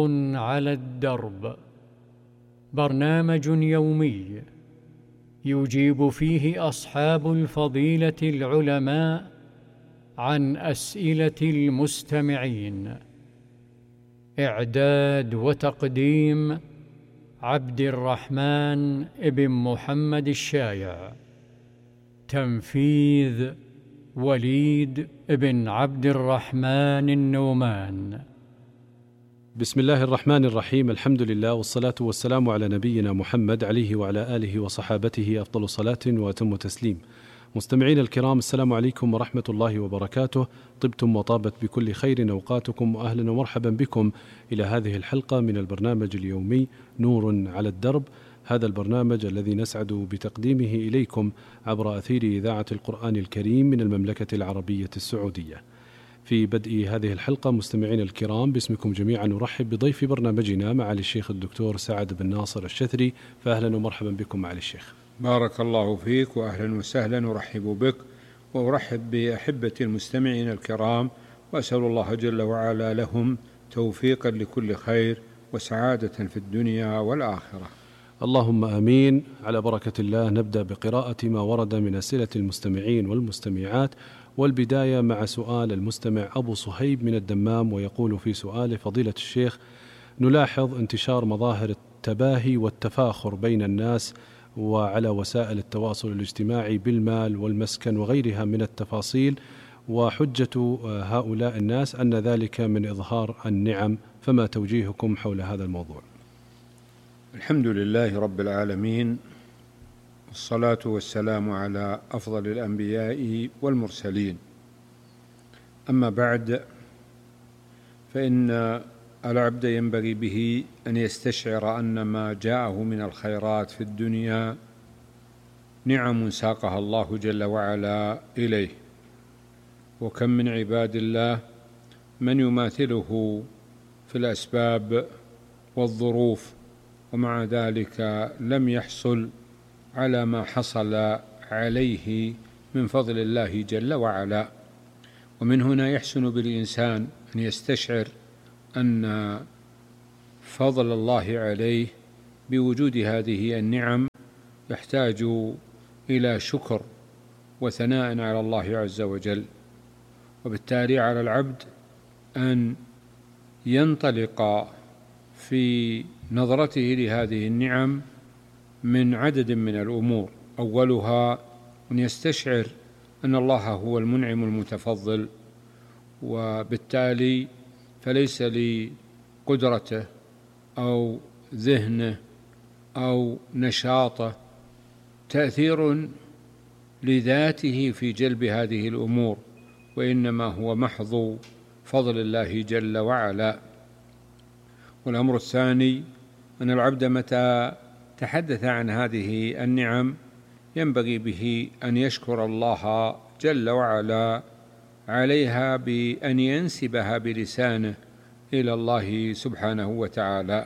نور على الدرب، برنامج يومي يجيب فيه أصحاب الفضيلة العلماء عن أسئلة المستمعين. إعداد وتقديم عبد الرحمن بن محمد الشايع. تنفيذ وليد بن عبد الرحمن النومان. بسم الله الرحمن الرحيم. الحمد لله والصلاة والسلام على نبينا محمد عليه وعلى آله وصحابته أفضل صلاة وأتم تسليم. مستمعين الكرام، السلام عليكم ورحمة الله وبركاته. طبتم وطابت بكل خير أوقاتكم، وأهلا ومرحبا بكم إلى هذه الحلقة من البرنامج اليومي نور على الدرب. هذا البرنامج الذي نسعد بتقديمه إليكم عبر أثير إذاعة القرآن الكريم من المملكة العربية السعودية. في بدء هذه الحلقة مستمعين الكرام، باسمكم جميعا نرحب بضيف برنامجنا معالي الشيخ الدكتور سعد بن ناصر الشثري، فأهلا ومرحبا بكم معالي الشيخ. بارك الله فيك وأهلا وسهلا، نرحب بك وأرحب بأحبة المستمعين الكرام، وأسأل الله جل وعلا لهم توفيقا لكل خير وسعادة في الدنيا والآخرة. اللهم آمين. على بركة الله نبدأ بقراءة ما ورد من أسئلة المستمعين والمستمعات، والبداية مع سؤال المستمع أبو صهيب من الدمام، ويقول في سؤاله: فضيلة الشيخ، نلاحظ انتشار مظاهر التباهي والتفاخر بين الناس وعلى وسائل التواصل الاجتماعي بالمال والمسكن وغيرها من التفاصيل، وحجة هؤلاء الناس أن ذلك من إظهار النعم، فما توجيهكم حول هذا الموضوع؟ الحمد لله رب العالمين، والصلاة والسلام على أفضل الأنبياء والمرسلين. أما بعد، فإن العبد ينبغي به أن يستشعر أن ما جاءه من الخيرات في الدنيا نعم ساقها الله جل وعلا إليه، وكم من عباد الله من يماثله في الأسباب والظروف، ومع ذلك لم يحصل على ما حصل عليه من فضل الله جل وعلا. ومن هنا يحسن بالإنسان أن يستشعر أن فضل الله عليه بوجود هذه النعم يحتاج إلى شكر وثناء على الله عز وجل، وبالتالي على العبد أن ينطلق في نظرته لهذه النعم من عدد من الأمور. أولها أن يستشعر أن الله هو المنعم المتفضل، وبالتالي فليس لقدرته أو ذهنه أو نشاطه تأثير لذاته في جلب هذه الأمور، وإنما هو محض فضل الله جل وعلا. والأمر الثاني أن العبد متى تحدث عن هذه النعم ينبغي به أن يشكر الله جل وعلا عليها بأن ينسبها بلسانه إلى الله سبحانه وتعالى.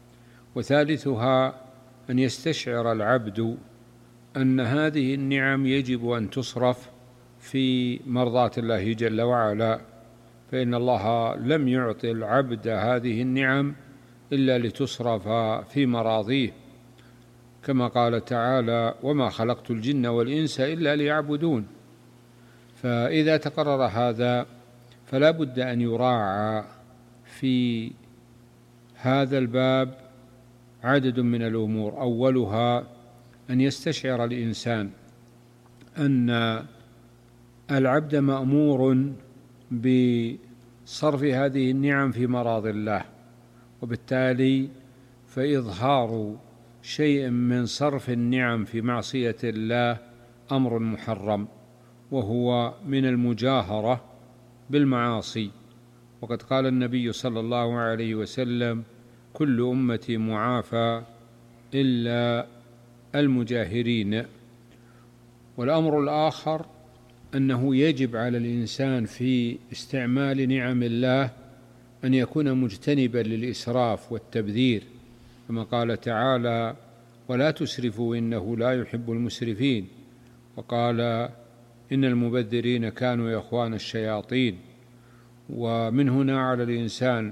وثالثها أن يستشعر العبد أن هذه النعم يجب أن تصرف في مرضاة الله جل وعلا، فإن الله لم يعطي العبد هذه النعم إلا لتصرف في مراضيه، كما قال تعالى: وما خلقت الجن والإنس إلا ليعبدون. فإذا تقرر هذا فلا بد أن يراعى في هذا الباب عدد من الأمور. أولها أن يستشعر الإنسان أن العبد مأمور بصرف هذه النعم في مراضي الله، وبالتالي فإظهار شيء من صرف النعم في معصية الله أمر محرم، وهو من المجاهرة بالمعاصي. وقد قال النبي صلى الله عليه وسلم: كل أمتي معافى إلا المجاهرين. والأمر الآخر أنه يجب على الإنسان في استعمال نعم الله أن يكون مجتنبا للإسراف والتبذير، كما قال تعالى: ولا تسرفوا إنه لا يحب المسرفين. وقال: إن المبذرين كانوا إخوان الشياطين. ومن هنا على الإنسان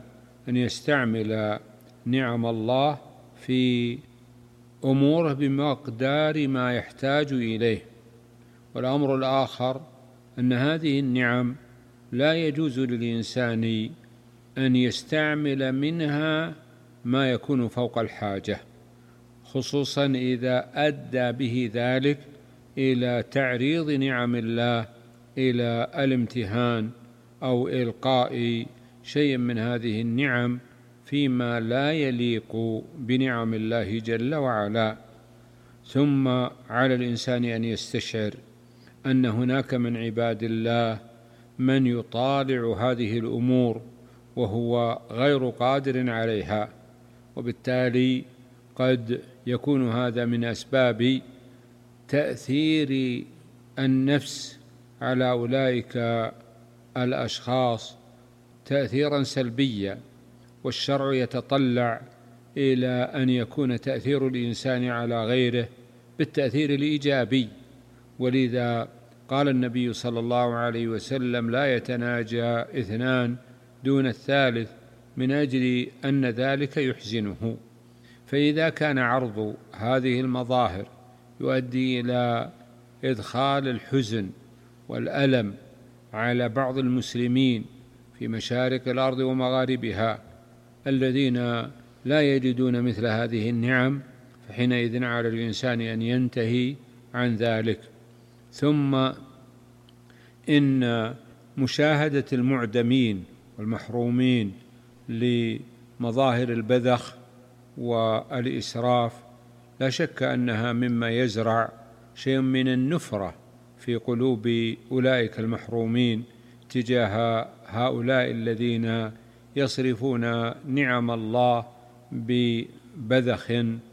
أن يستعمل نعم الله في أموره بمقدار ما يحتاج إليه. والأمر الآخر أن هذه النعم لا يجوز للإنسان أن يستعمل منها ما يكون فوق الحاجة، خصوصا إذا أدى به ذلك إلى تعريض نعم الله إلى الامتهان أو إلقاء شيء من هذه النعم فيما لا يليق بنعم الله جل وعلا. ثم على الإنسان أن يستشعر أن هناك من عباد الله من يطالع هذه الأمور وهو غير قادر عليها، وبالتالي قد يكون هذا من أسباب تأثير النفس على أولئك الأشخاص تأثيرا سلبيا، والشرع يتطلع إلى أن يكون تأثير الإنسان على غيره بالتأثير الإيجابي. ولذا قال النبي صلى الله عليه وسلم: لا يتناجى اثنان دون الثالث، من أجل أن ذلك يحزنه. فإذا كان عرض هذه المظاهر يؤدي إلى إدخال الحزن والألم على بعض المسلمين في مشارق الأرض ومغاربها الذين لا يجدون مثل هذه النعم، فحينئذ على الإنسان أن ينتهي عن ذلك. ثم إن مشاهدة المعدمين والمحرومين لمظاهر البذخ والإسراف لا شك أنها مما يزرع شيء من النفرة في قلوب أولئك المحرومين تجاه هؤلاء الذين يصرفون نعم الله ببذخ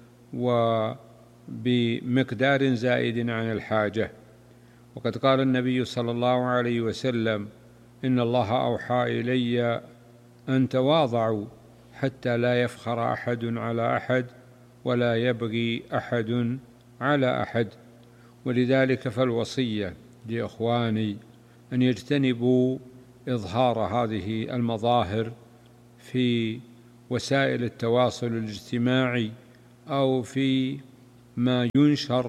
وبمقدار زائد عن الحاجة. وقد قال النبي صلى الله عليه وسلم: إن الله أوحى إلي أن تواضعوا حتى لا يفخر أحد على أحد ولا يبغي أحد على أحد. ولذلك فالوصية لإخواني أن يجتنبوا إظهار هذه المظاهر في وسائل التواصل الاجتماعي أو في ما ينشر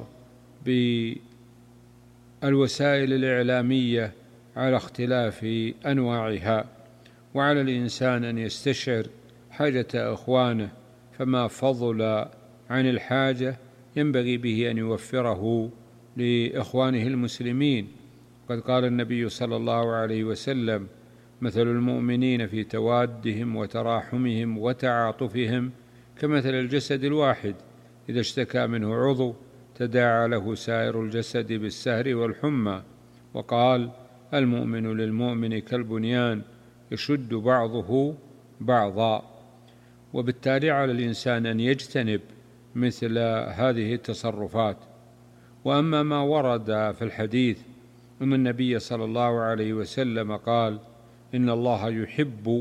بالوسائل الإعلامية على اختلاف أنواعها. وعلى الإنسان أن يستشعر حاجة إخوانه، فما فضل عن الحاجة ينبغي به أن يوفره لإخوانه المسلمين. قد قال النبي صلى الله عليه وسلم: مثل المؤمنين في توادهم وتراحمهم وتعاطفهم كمثل الجسد الواحد إذا اشتكى منه عضو تداعى له سائر الجسد بالسهر والحمى. وقال: المؤمن للمؤمن كالبنيان يشد بعضه بعضا. وبالتالي على الإنسان أن يجتنب مثل هذه التصرفات. وأما ما ورد في الحديث أن النبي صلى الله عليه وسلم قال: إن الله يحب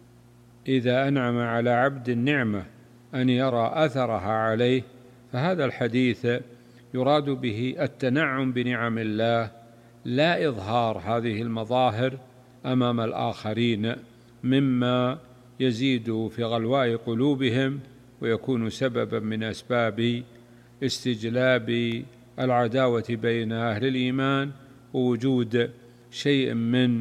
إذا أنعم على عبد النعمة أن يرى أثرها عليه، فهذا الحديث يراد به التنعم بنعم الله، لا إظهار هذه المظاهر أمام الآخرين، مما يزيد في غلواء قلوبهم ويكون سببا من أسباب استجلاب العداوة بين أهل الإيمان ووجود شيء من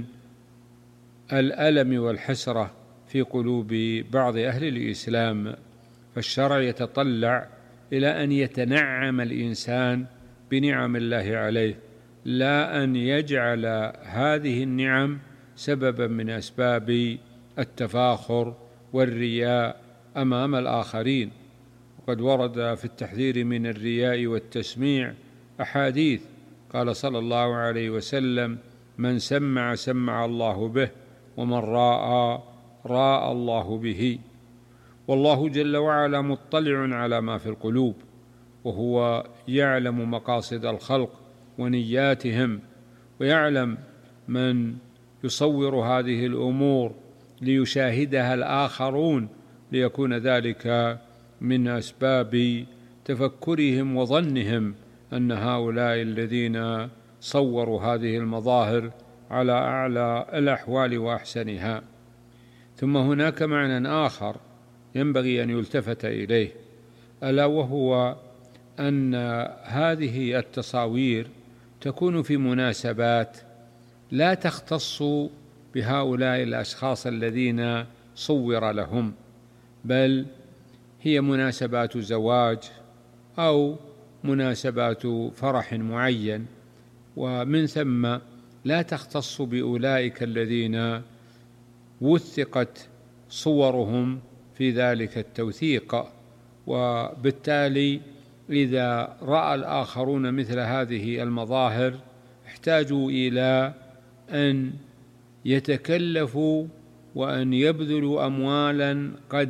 الألم والحسرة في قلوب بعض أهل الإسلام. فالشرع يتطلع إلى أن يتنعم الإنسان بنعم الله عليه، لا أن يجعل هذه النعم سببا من أسباب التفاخر والرياء أمام الآخرين. وقد ورد في التحذير من الرياء والتسميع أحاديث، قال صلى الله عليه وسلم: من سمع سمع الله به، ومن راى راى الله به. والله جل وعلا مطلع على ما في القلوب، وهو يعلم مقاصد الخلق ونياتهم، ويعلم من يصور هذه الأمور ليشاهدها الآخرون ليكون ذلك من أسباب تفكرهم وظنهم أن هؤلاء الذين صوروا هذه المظاهر على أعلى الأحوال وأحسنها. ثم هناك معنى آخر ينبغي أن يلتفت إليه، ألا وهو أن هذه التصاوير تكون في مناسبات لا تختص بهؤلاء الأشخاص الذين صور لهم، بل هي مناسبات زواج أو مناسبات فرح معين، ومن ثم لا تختص بأولئك الذين وثقت صورهم في ذلك التوثيق. وبالتالي إذا رأى الآخرون مثل هذه المظاهر احتاجوا إلى أن يتكلفوا وأن يبذلوا أموالا قد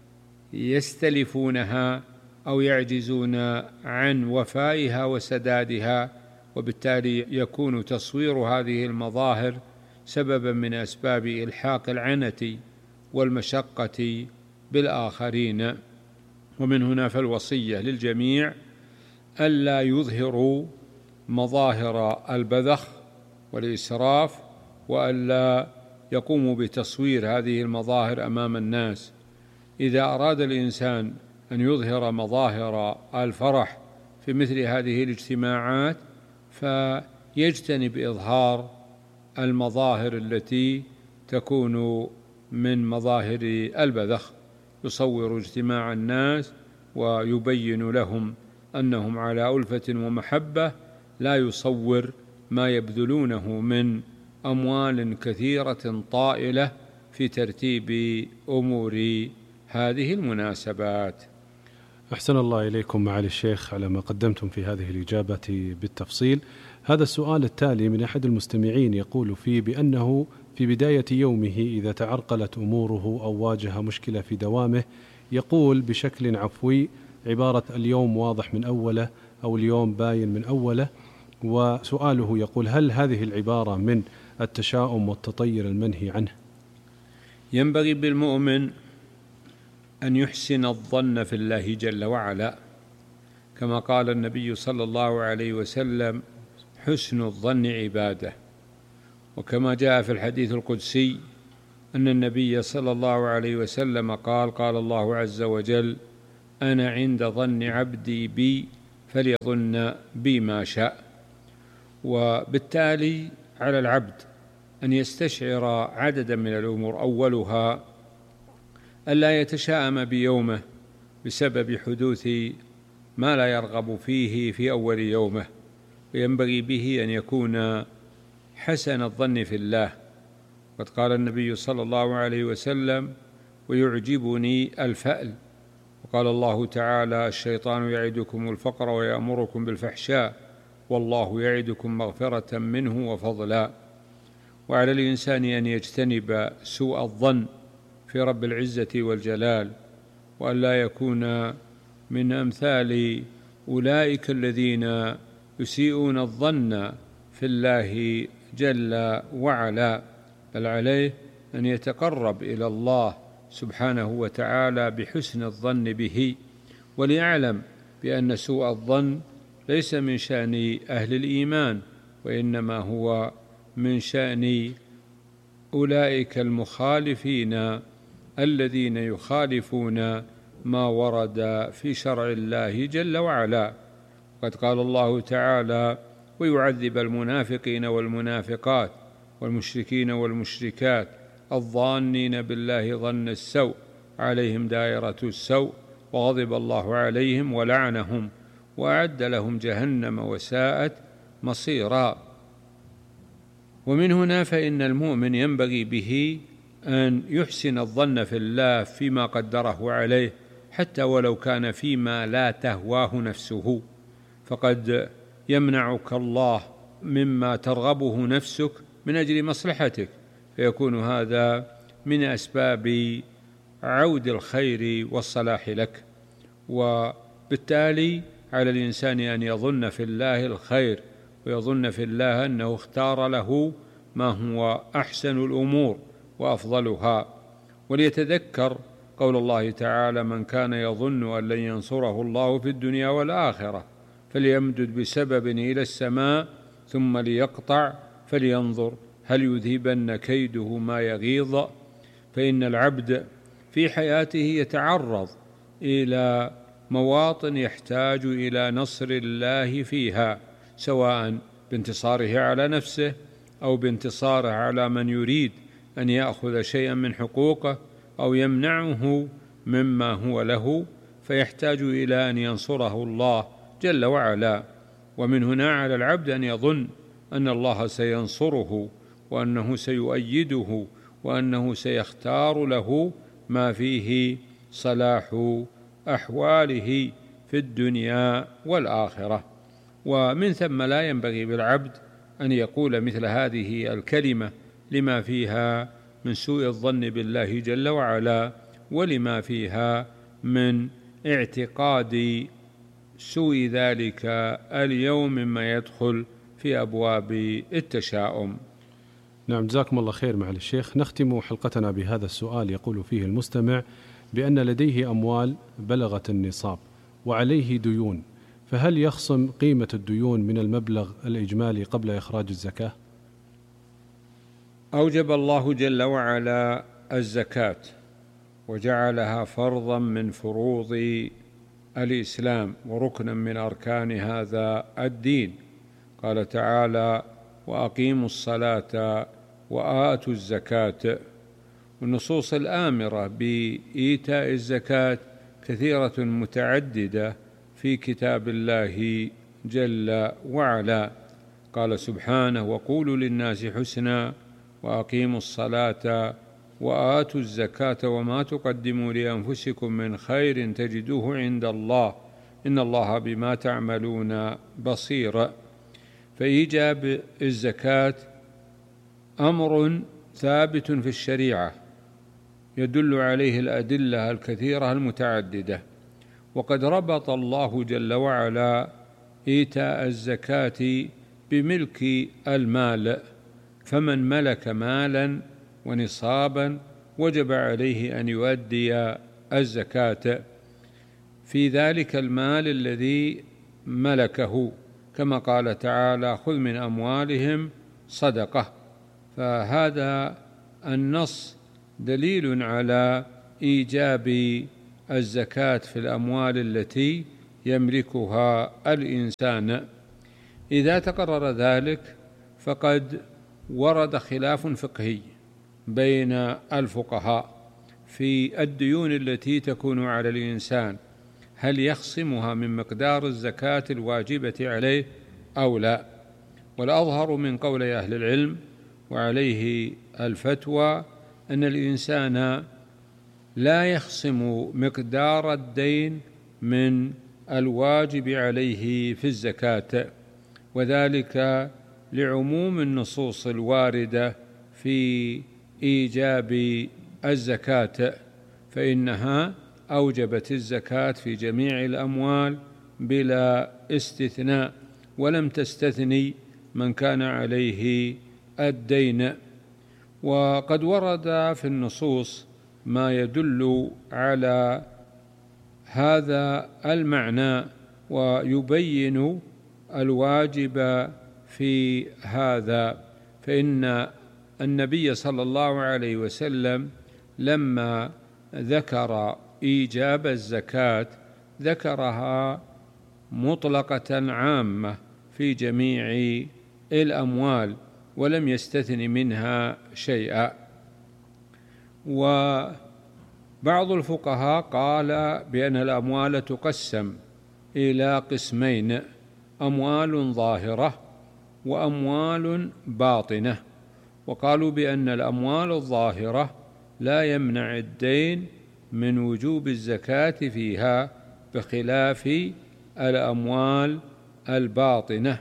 يستلفونها أو يعجزون عن وفائها وسدادها، وبالتالي يكون تصوير هذه المظاهر سببا من أسباب إلحاق العنة والمشقة بالآخرين. ومن هنا فالوصية للجميع ألا يظهروا مظاهر البذخ والإسراف، وألا يقوموا بتصوير هذه المظاهر أمام الناس. إذا أراد الإنسان أن يظهر مظاهر الفرح في مثل هذه الاجتماعات فيجتنب إظهار المظاهر التي تكون من مظاهر البذخ، يصور اجتماع الناس ويبين لهم أنهم على ألفة ومحبة، لا يصور ما يبذلونه من أموال كثيرة طائلة في ترتيب أمور هذه المناسبات. أحسن الله إليكم معالي الشيخ على ما قدمتم في هذه الإجابة بالتفصيل. هذا السؤال التالي من أحد المستمعين يقول فيه بأنه في بداية يومه إذا تعرقلت أموره أو واجه مشكلة في دوامه يقول بشكل عفوي عبارة اليوم واضح من أوله أو اليوم باين من أوله. وسؤاله يقول هل هذه العبارة من التشاؤم والتطير المنهي عنه؟ ينبغي بالمؤمن أن يحسن الظن في الله جل وعلا، كما قال النبي صلى الله عليه وسلم حسن الظن عبادة، وكما جاء في الحديث القدسي أن النبي صلى الله عليه وسلم قال الله عز وجل أنا عند ظن عبدي بي فليظن بي ما شاء. وبالتالي على العبد أن يستشعر عددا من الأمور، أولها ألا يتشاءم بيومه بسبب حدوث ما لا يرغب فيه في أول يومه، وينبغي به أن يكون حسن الظن في الله. قد قال النبي صلى الله عليه وسلم ويعجبني الفأل، وقال الله تعالى الشيطان يعدكم الفقر ويأمركم بالفحشاء والله يعدكم مغفرة منه وفضلا. وعلى الإنسان أن يجتنب سوء الظن في رب العزة والجلال، وأن لا يكون من أمثال أولئك الذين يسيئون الظن في الله جل وعلا، بل عليه أن يتقرب إلى الله سبحانه وتعالى بحسن الظن به، وليعلم بأن سوء الظن ليس من شأن أهل الإيمان، وإنما هو من شأن أولئك المخالفين الذين يخالفون ما ورد في شرع الله جل وعلا. قد قال الله تعالى ويعذب المنافقين والمنافقات والمشركين والمشركات الظانين بالله ظن السوء عليهم دائرة السوء وغضب الله عليهم ولعنهم وأعد لهم جهنم وساءت مصيرا. ومن هنا فإن المؤمن ينبغي به أن يحسن الظن في الله فيما قدره عليه، حتى ولو كان فيما لا تهواه نفسه، فقد يمنعك الله مما ترغبه نفسك من أجل مصلحتك، فيكون هذا من أسباب عود الخير والصلاح لك. وبالتالي على الإنسان أن يظن في الله الخير، ويظن في الله أنه اختار له ما هو أحسن الأمور وأفضلها، وليتذكر قول الله تعالى من كان يظن أن لن ينصره الله في الدنيا والآخرة فليمدد بسبب إلى السماء ثم ليقطع فلينظر هل يذهبن كيده ما يغيظ فإن العبد في حياته يتعرض إلى مواطن يحتاج إلى نصر الله فيها، سواء بانتصاره على نفسه أو بانتصاره على من يريد أن يأخذ شيئا من حقوقه أو يمنعه مما هو له، فيحتاج إلى أن ينصره الله جل وعلا. ومن هنا على العبد أن يظن أن الله سينصره وأنه سيؤيده وأنه سيختار له ما فيه صلاح أحواله في الدنيا والآخرة. ومن ثم لا ينبغي بالعبد أن يقول مثل هذه الكلمة لما فيها من سوء الظن بالله جل وعلا، ولما فيها من اعتقاد سوء ذلك اليوم مما يدخل في أبواب التشاؤم. نعم، جزاكم الله خير معالي الشيخ. نختم حلقتنا بهذا السؤال، يقول فيه المستمع بأن لديه أموال بلغت النصاب وعليه ديون، فهل يخصم قيمة الديون من المبلغ الإجمالي قبل إخراج الزكاة؟ أوجب الله جل وعلا الزكاة وجعلها فرضا من فروض الإسلام وركنا من أركان هذا الدين. قال تعالى: وأقيموا الصلاة وآتوا الزكاة. والنصوص الآمرة بإيتاء الزكاة كثيرة متعددة في كتاب الله جل وعلا. قال سبحانه: وقولوا للناس حسنا وأقيموا الصلاة وآتوا الزكاة وما تقدموا لأنفسكم من خير تجدوه عند الله إن الله بما تعملون بصير. فإيجاب الزكاة أمر ثابت في الشريعة يدل عليه الأدلة الكثيرة المتعددة، وقد ربط الله جل وعلا إيتاء الزكاة بملك المال، فمن ملك مالا ونصابا وجب عليه أن يؤدي الزكاة في ذلك المال الذي ملكه، كما قال تعالى: خذ من أموالهم صدقة. فهذا النص دليل على إيجاب الزكاة في الأموال التي يملكها الإنسان. إذا تقرر ذلك فقد ورد خلاف فقهي بين الفقهاء في الديون التي تكون على الإنسان، هل يخصمها من مقدار الزكاة الواجبة عليه أو لا؟ والأظهر من قول أهل العلم وعليه الفتوى أن الإنسان لا يخصم مقدار الدين من الواجب عليه في الزكاة، وذلك لعموم النصوص الواردة في إيجاب الزكاة، فإنها أوجبت الزكاة في جميع الأموال بلا استثناء، ولم تستثني من كان عليه الدين. وقد ورد في النصوص ما يدل على هذا المعنى ويبين الواجب في هذا، فإن النبي صلى الله عليه وسلم لما ذكر إيجاب الزكاة ذكرها مطلقة عامة في جميع الأموال ولم يستثن منها شيئا. وبعض الفقهاء قال بأن الأموال تقسم إلى قسمين: أموال ظاهرة وأموال باطنة. وقالوا بأن الأموال الظاهرة لا يمنع الدين من وجوب الزكاة فيها بخلاف الأموال الباطنة.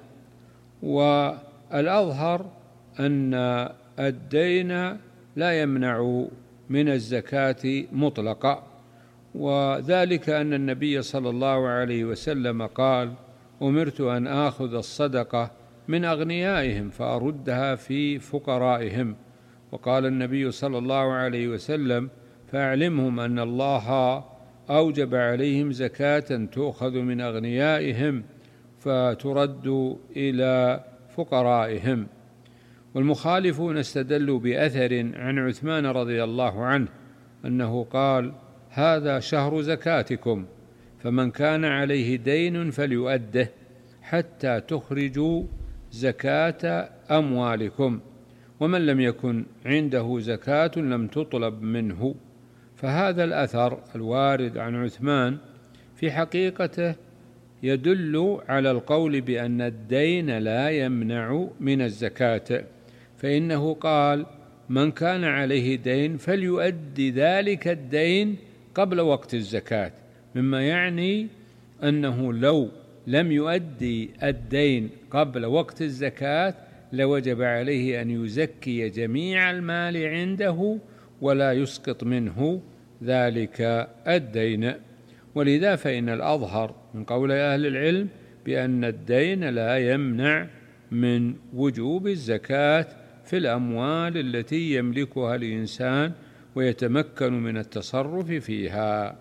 والأظهر أن الدين لا يمنع من الزكاة مطلقا، وذلك أن النبي صلى الله عليه وسلم قال: أمرت أن آخذ الصدقة من أغنيائهم فأردها في فقرائهم. وقال النبي صلى الله عليه وسلم: فأعلمهم أن الله أوجب عليهم زكاة تؤخذ من أغنيائهم فترد إلى فقرائهم. والمخالفون استدلوا بأثر عن عثمان رضي الله عنه أنه قال: هذا شهر زكاتكم، فمن كان عليه دين فليؤده حتى تخرجوا زكاة أموالكم، ومن لم يكن عنده زكاة لم تطلب منه. فهذا الأثر الوارد عن عثمان في حقيقته يدل على القول بأن الدين لا يمنع من الزكاة، فإنه قال: من كان عليه دين فليؤدي ذلك الدين قبل وقت الزكاة، مما يعني أنه لو لم يؤدي الدين قبل وقت الزكاة لوجب عليه أن يزكي جميع المال عنده ولا يسقط منه ذلك الدين. ولذا فإن الأظهر من قول أهل العلم بأن الدين لا يمنع من وجوب الزكاة في الأموال التي يملكها الإنسان ويتمكن من التصرف فيها.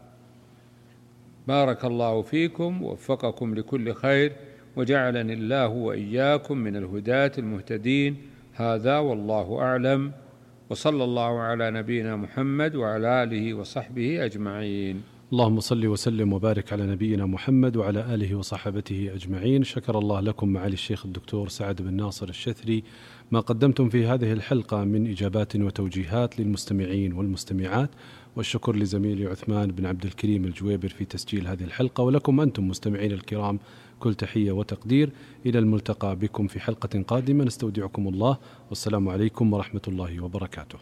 بارك الله فيكم ووفقكم لكل خير، وجعلني الله وإياكم من الهداة المهتدين. هذا والله أعلم، وصلى الله على نبينا محمد وعلى آله وصحبه أجمعين. اللهم صل وسلم وبارك على نبينا محمد وعلى آله وصحبته أجمعين. شكر الله لكم معالي الشيخ الدكتور سعد بن ناصر الشثري ما قدمتم في هذه الحلقة من إجابات وتوجيهات للمستمعين والمستمعات، والشكر لزميلي عثمان بن عبد الكريم الجويبر في تسجيل هذه الحلقة، ولكم أنتم مستمعين الكرام كل تحية وتقدير. إلى الملتقى بكم في حلقة قادمة، نستودعكم الله، والسلام عليكم ورحمة الله وبركاته.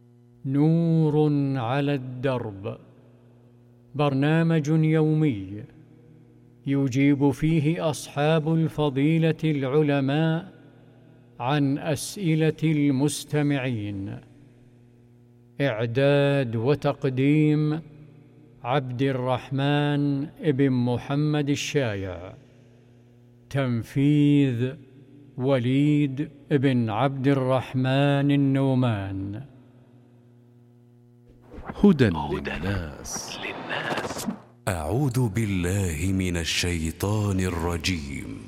نور على الدرب، برنامج يومي يجيب فيه أصحاب الفضيلة العلماء عن أسئلة المستمعين. إعداد وتقديم عبد الرحمن ابن محمد الشايع. تنفيذ وليد ابن عبد الرحمن النومان. هدى للناس. أعوذ بالله من الشيطان الرجيم.